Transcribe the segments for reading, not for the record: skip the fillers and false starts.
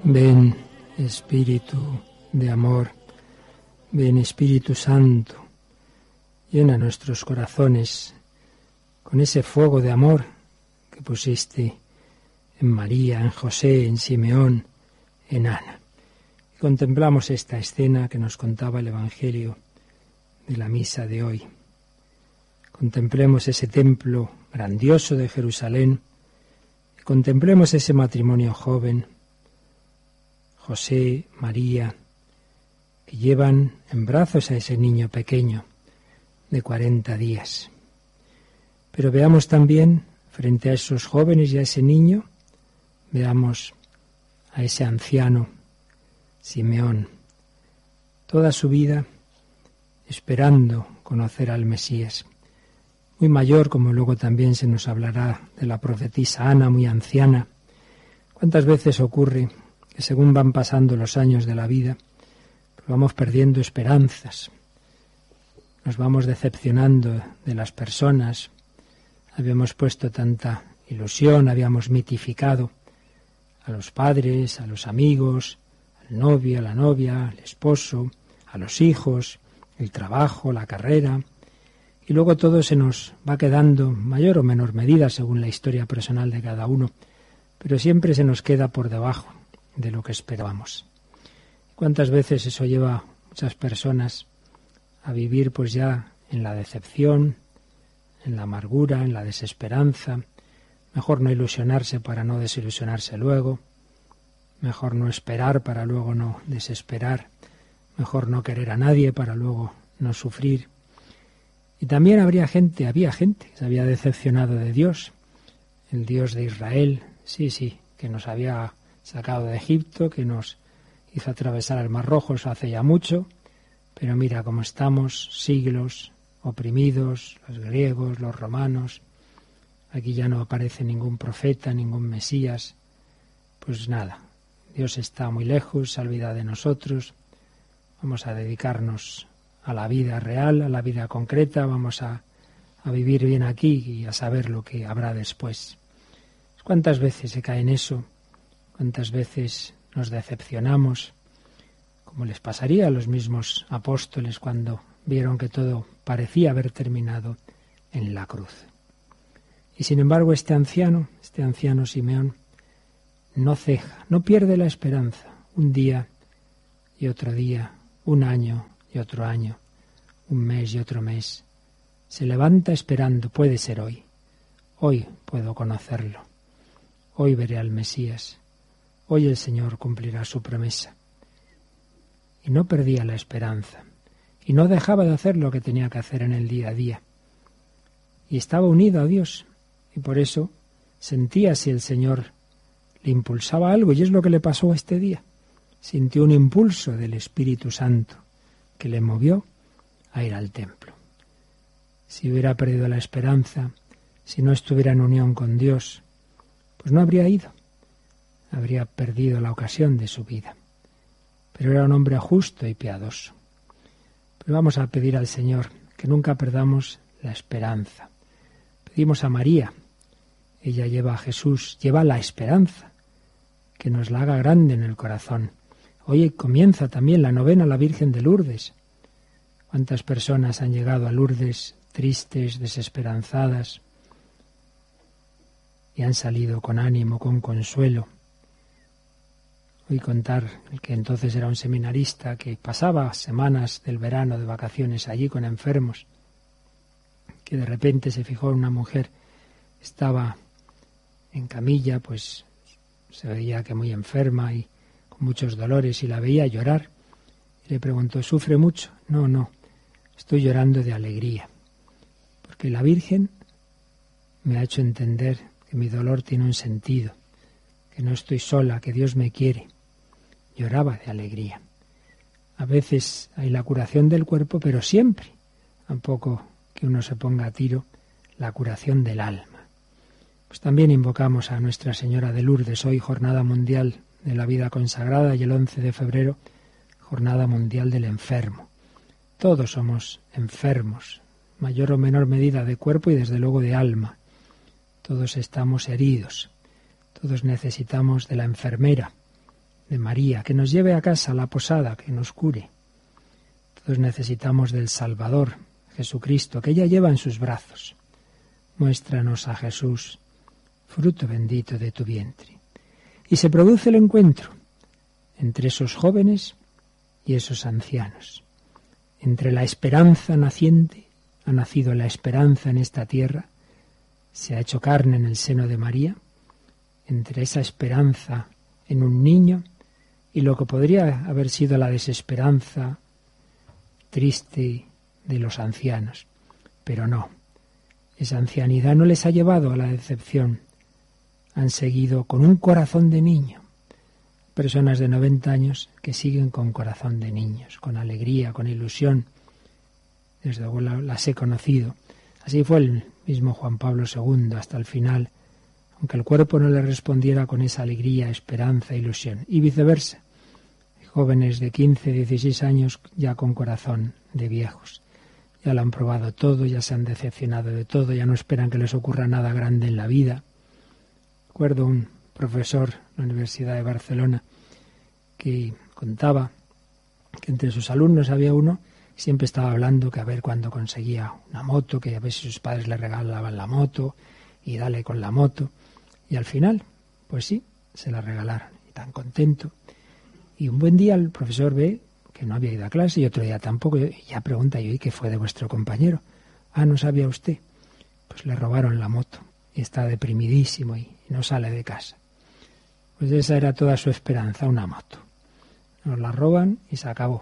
Ven, Espíritu de amor, ven, Espíritu Santo, llena nuestros corazones con ese fuego de amor que pusiste en María, en José, en Simeón, en Ana. Y contemplamos esta escena que nos contaba el Evangelio de la misa de hoy. Contemplemos ese templo grandioso de Jerusalén y contemplemos ese matrimonio joven, José, María, que llevan en brazos a ese niño pequeño de 40 días. Pero veamos también, frente a esos jóvenes y a ese niño, veamos a ese anciano, Simeón, toda su vida esperando conocer al Mesías. Muy mayor, como luego también se nos hablará de la profetisa Ana, muy anciana. ¿Cuántas veces ocurre que según van pasando los años de la vida, pues vamos perdiendo esperanzas, nos vamos decepcionando de las personas, habíamos puesto tanta ilusión, habíamos mitificado a los padres, a los amigos, al novio, a la novia, al esposo, a los hijos, el trabajo, la carrera, y luego todo se nos va quedando, mayor o menor medida según la historia personal de cada uno, pero siempre se nos queda por debajo de lo que esperábamos. ¿Cuántas veces eso lleva a muchas personas a vivir pues ya en la decepción, en la amargura, en la desesperanza? Mejor no ilusionarse para no desilusionarse luego, mejor no esperar para luego no desesperar, mejor no querer a nadie para luego no sufrir. Y también había gente que se había decepcionado de Dios, el Dios de Israel, sí, que nos había sacado de Egipto, que nos hizo atravesar el Mar Rojo, eso hace ya mucho, pero mira cómo estamos, siglos oprimidos, los griegos, los romanos, aquí ya no aparece ningún profeta, ningún Mesías, pues nada, Dios está muy lejos, se ha olvidado de nosotros, vamos a dedicarnos a la vida real, a la vida concreta, vamos a vivir bien aquí y a saber lo que habrá después. ¿Cuántas veces se cae en eso? ¿Cuántas veces nos decepcionamos? Como les pasaría a los mismos apóstoles cuando vieron que todo parecía haber terminado en la cruz. Y sin embargo este anciano Simeón, no ceja, no pierde la esperanza. Un día y otro día, un año y otro año, un mes y otro mes. Se levanta esperando, puede ser hoy. Hoy puedo conocerlo. Hoy veré al Mesías. Hoy el Señor cumplirá su promesa. Y no perdía la esperanza. Y no dejaba de hacer lo que tenía que hacer en el día a día. Y estaba unido a Dios. Y por eso sentía si el Señor le impulsaba algo. Y es lo que le pasó este día. Sintió un impulso del Espíritu Santo que le movió a ir al templo. Si hubiera perdido la esperanza, si no estuviera en unión con Dios, pues no habría ido. Habría perdido la ocasión de su vida. Pero era un hombre justo y piadoso. Pero vamos a pedir al Señor que nunca perdamos la esperanza. Pedimos a María, ella lleva a Jesús, lleva la esperanza, que nos la haga grande en el corazón. Hoy comienza también la novena a la Virgen de Lourdes. ¿Cuántas personas han llegado a Lourdes tristes, desesperanzadas, y han salido con ánimo, con consuelo? Hoy contar el que entonces era un seminarista que pasaba semanas del verano de vacaciones allí con enfermos, que de repente se fijó en una mujer, estaba en camilla, pues se veía que muy enferma y con muchos dolores, y la veía llorar, y le preguntó, ¿sufre mucho? No, estoy llorando de alegría, porque la Virgen me ha hecho entender que mi dolor tiene un sentido, que no estoy sola, que Dios me quiere. Lloraba de alegría. A veces hay la curación del cuerpo, pero siempre, tampoco que uno se ponga a tiro, la curación del alma. Pues también invocamos a Nuestra Señora de Lourdes, hoy Jornada Mundial de la Vida Consagrada y el 11 de febrero, Jornada Mundial del Enfermo. Todos somos enfermos, mayor o menor medida de cuerpo y desde luego de alma. Todos estamos heridos, todos necesitamos de la enfermera, de María, que nos lleve a casa, a la posada, que nos cure. Todos necesitamos del Salvador, Jesucristo, que ella lleva en sus brazos. Muéstranos a Jesús, fruto bendito de tu vientre. Y se produce el encuentro entre esos jóvenes y esos ancianos. Entre la esperanza naciente, ha nacido la esperanza en esta tierra, se ha hecho carne en el seno de María, entre esa esperanza en un niño y lo que podría haber sido la desesperanza triste de los ancianos. Pero no, esa ancianidad no les ha llevado a la decepción. Han seguido con un corazón de niño. Personas de 90 años que siguen con corazón de niños, con alegría, con ilusión. Desde luego las he conocido. Así fue el mismo Juan Pablo II hasta el final, aunque el cuerpo no le respondiera con esa alegría, esperanza, ilusión. Y viceversa. Jóvenes de 15, 16 años ya con corazón de viejos. Ya lo han probado todo, ya se han decepcionado de todo, ya no esperan que les ocurra nada grande en la vida. Recuerdo un profesor de la Universidad de Barcelona que contaba que entre sus alumnos había uno que siempre estaba hablando que a ver cuándo conseguía una moto, que a ver si sus padres le regalaban la moto y dale con la moto. Y al final, pues sí, se la regalaron y tan contento. Y un buen día el profesor ve que no había ido a clase y otro día tampoco. Y ya pregunta yo, ¿y qué fue de vuestro compañero? Ah, ¿no sabía usted? Pues le robaron la moto y está deprimidísimo y no sale de casa. Pues esa era toda su esperanza, una moto. Nos la roban y se acabó.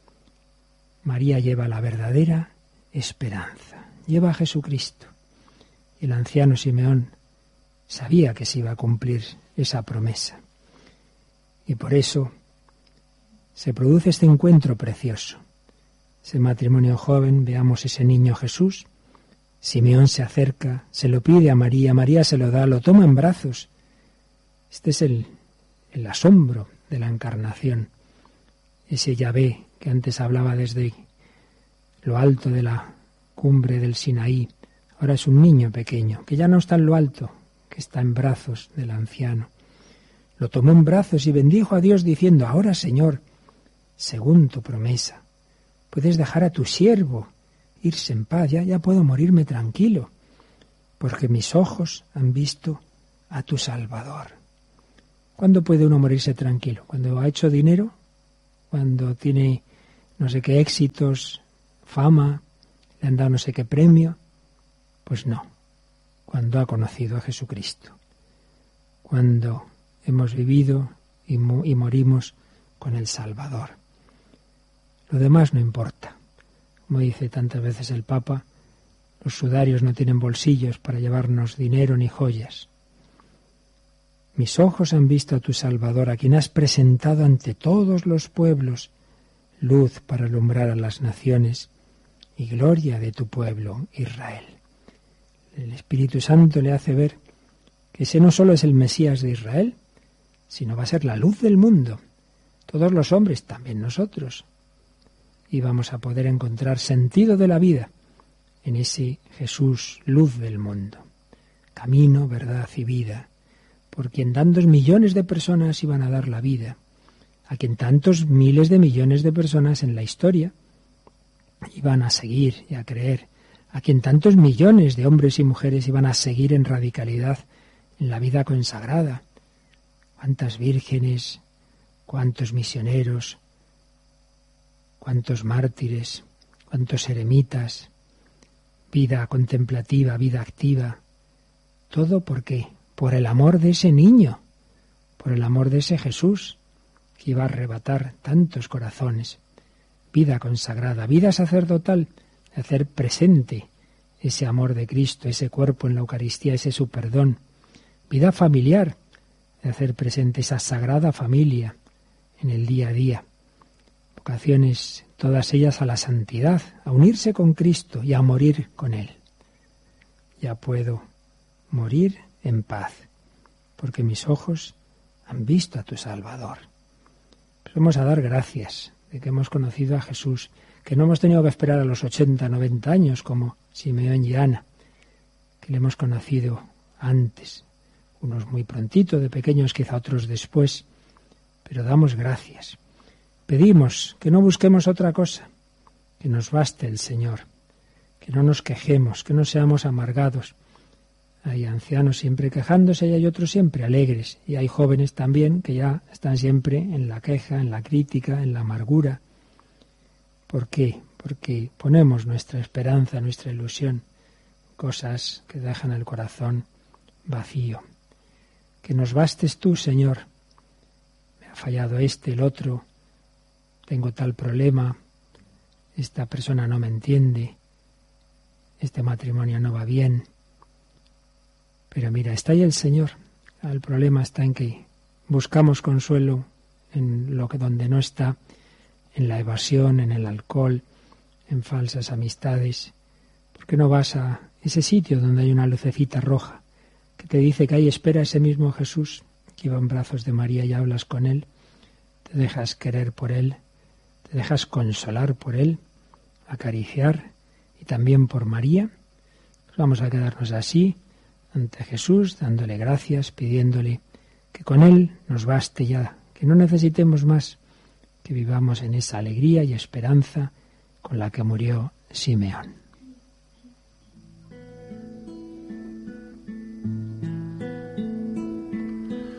María lleva la verdadera esperanza, lleva a Jesucristo. Y el anciano Simeón sabía que se iba a cumplir esa promesa. Y por eso se produce este encuentro precioso. Ese matrimonio joven, veamos ese niño Jesús. Simeón se acerca, se lo pide a María, María se lo da, lo toma en brazos. Este es el asombro de la encarnación. Ese Yahvé que antes hablaba desde lo alto de la cumbre del Sinaí, ahora es un niño pequeño, que ya no está en lo alto, que está en brazos del anciano. Lo tomó en brazos y bendijo a Dios diciendo, ahora Señor, según tu promesa, puedes dejar a tu siervo irse en paz, ya puedo morirme tranquilo, porque mis ojos han visto a tu Salvador. ¿Cuándo puede uno morirse tranquilo? ¿Cuando ha hecho dinero? ¿Cuando tiene no sé qué éxitos, fama, le han dado no sé qué premio? Pues no, cuando ha conocido a Jesucristo, cuando hemos vivido y morimos con el Salvador. Lo demás no importa. Como dice tantas veces el Papa, los sudarios no tienen bolsillos para llevarnos dinero ni joyas. Mis ojos han visto a tu Salvador, a quien has presentado ante todos los pueblos, luz para alumbrar a las naciones y gloria de tu pueblo, Israel. El Espíritu Santo le hace ver que ese no solo es el Mesías de Israel, sino va a ser la luz del mundo. Todos los hombres, también nosotros, y vamos a poder encontrar sentido de la vida en ese Jesús, luz del mundo. Camino, verdad y vida, por quien tantos millones de personas iban a dar la vida, a quien tantos miles de millones de personas en la historia iban a seguir y a creer, a quien tantos millones de hombres y mujeres iban a seguir en radicalidad en la vida consagrada. Cuántas vírgenes, cuántos misioneros, cuántos mártires, cuántos eremitas, vida contemplativa, vida activa. ¿Todo por qué? Por el amor de ese niño, por el amor de ese Jesús que iba a arrebatar tantos corazones. Vida consagrada, vida sacerdotal, de hacer presente ese amor de Cristo, ese cuerpo en la Eucaristía, ese su perdón. Vida familiar, de hacer presente esa sagrada familia en el día a día. Vocaciones, todas ellas a la santidad, a unirse con Cristo y a morir con Él. Ya puedo morir en paz, porque mis ojos han visto a tu Salvador. Pues vamos a dar gracias de que hemos conocido a Jesús, que no hemos tenido que esperar a los 80, 90 años como Simeón y Ana, que le hemos conocido antes, unos muy prontito, de pequeños, quizá otros después, pero damos gracias. Pedimos que no busquemos otra cosa, que nos baste el Señor, que no nos quejemos, que no seamos amargados. Hay ancianos siempre quejándose y hay otros siempre alegres. Y hay jóvenes también que ya están siempre en la queja, en la crítica, en la amargura. ¿Por qué? Porque ponemos nuestra esperanza, nuestra ilusión, cosas que dejan el corazón vacío. Que nos bastes tú, Señor. Me ha fallado el otro, tengo tal problema, esta persona no me entiende, este matrimonio no va bien. Pero mira, está ahí el Señor. El problema está en que buscamos consuelo en lo que donde no está, en la evasión, en el alcohol, en falsas amistades. ¿Por qué no vas a ese sitio donde hay una lucecita roja que te dice que ahí espera ese mismo Jesús que iba en brazos de María y hablas con Él? Te dejas querer por Él, te dejas consolar por Él, acariciar y también por María. Pues vamos a quedarnos así ante Jesús, dándole gracias, pidiéndole que con Él nos baste ya, que no necesitemos más, que vivamos en esa alegría y esperanza con la que murió Simeón.